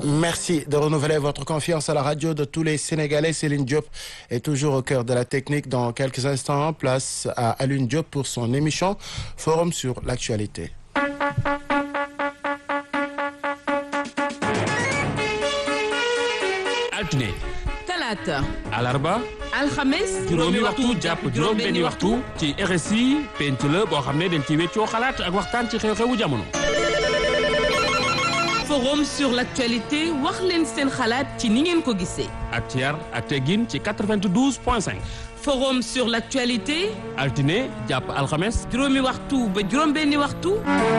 Merci de renouveler votre confiance à la radio de tous les Sénégalais. Céline Diop est toujours au cœur de la technique. Dans quelques instants, place à Alioune Diop pour son émission Forum sur l'actualité. altine talaata alarba alxames juróomi waxtu jàpp juróom-benni waxtu ci RSI penc la boo xam ne dañ ci weccoo xalaat ak waxtaan ci xew-xewu jamono. forum sur l'actualité wax leen seen xalaat ci ni ngeen ko gisee. ak ci yar ak teggin ci 92.5. forum sur l'actualité altine jàpp alxames juróomi waxtu ba juróom-benni waxtu.